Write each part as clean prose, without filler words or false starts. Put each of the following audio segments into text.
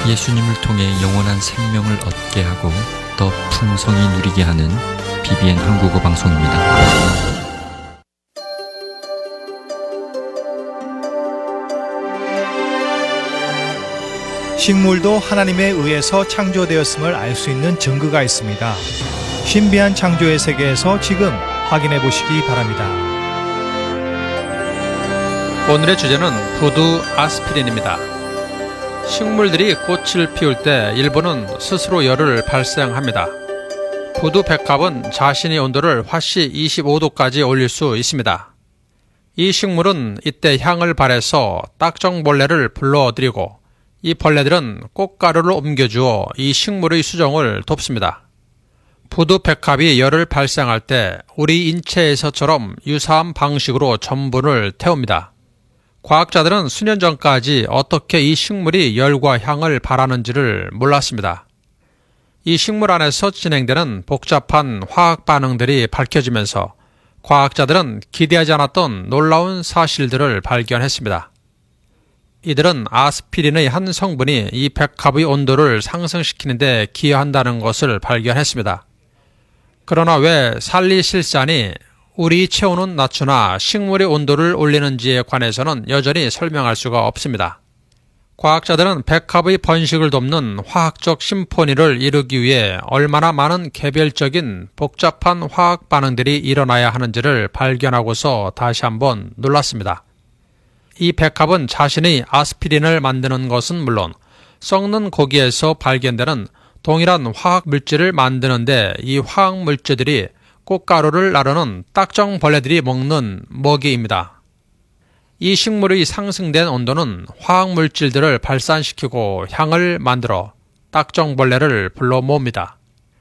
예수님을 통해 영원한 생명을 얻게 하고 더 풍성히 누리게 하는 BBN 한국어 방송입니다. 식물도 하나님에 의해서 창조되었음을 알 수 있는 증거가 있습니다. 신비한 창조의 세계에서 지금 확인해 보시기 바랍니다. 오늘의 주제는 부두 아스피린입니다. 식물들이 꽃을 피울 때 일부는 스스로 열을 발생합니다. 부두 백합은 자신의 온도를 화씨 25도까지 올릴 수 있습니다. 이 식물은 이때 향을 발해서 딱정벌레를 불러들이고 이 벌레들은 꽃가루를 옮겨주어 이 식물의 수정을 돕습니다. 부두 백합이 열을 발생할 때 우리 인체에서처럼 유사한 방식으로 전분을 태웁니다. 과학자들은 수년 전까지 어떻게 이 식물이 열과 향을 발하는지를 몰랐습니다. 이 식물 안에서 진행되는 복잡한 화학 반응들이 밝혀지면서 과학자들은 기대하지 않았던 놀라운 사실들을 발견했습니다. 이들은 아스피린의 한 성분이 이 백합의 온도를 상승시키는 데 기여한다는 것을 발견했습니다. 그러나 왜 살리실산이 우리 체온은 낮추나 식물의 온도를 올리는지에 관해서는 여전히 설명할 수가 없습니다. 과학자들은 백합의 번식을 돕는 화학적 심포니를 이루기 위해 얼마나 많은 개별적인 복잡한 화학 반응들이 일어나야 하는지를 발견하고서 다시 한번 놀랐습니다. 이 백합은 자신의 아스피린을 만드는 것은 물론 썩는 고기에서 발견되는 동일한 화학 물질을 만드는데 이 화학 물질들이 꽃가루를 나르는 딱정벌레들이 먹는 먹이입니다. 이 식물의 상승된 온도는 화학 물질들을 발산시키고 향을 만들어 딱정벌레를 불러 모읍니다.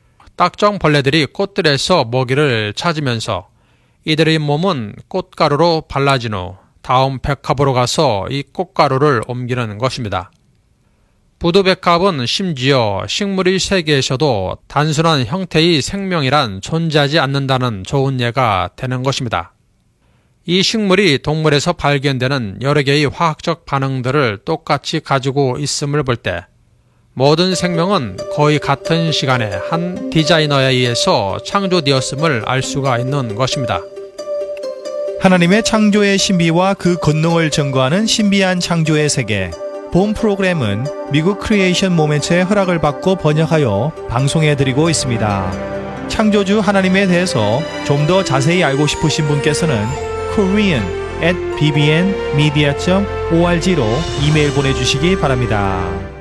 딱정벌레들이 꽃들에서 먹이를 찾으면서 이들의 몸은 꽃가루로 발라진 후 다음 백합으로 가서 이 꽃가루를 옮기는 것입니다. 부두 백합은 심지어 식물의 세계에서도 단순한 형태의 생명이란 존재하지 않는다는 좋은 예가 되는 것입니다. 이 식물이 동물에서 발견되는 여러 개의 화학적 반응들을 똑같이 가지고 있음을 볼 때 모든 생명은 거의 같은 시간에 한 디자이너에 의해서 창조되었음을 알 수가 있는 것입니다. 하나님의 창조의 신비와 그 권능을 증거하는 신비한 창조의 세계. 본 프로그램은 미국 크리에이션 모멘트의 허락을 받고 번역하여 방송해드리고 있습니다. 창조주 하나님에 대해서 좀 더 자세히 알고 싶으신 분께서는 korean@bbnmedia.org로 이메일 보내주시기 바랍니다.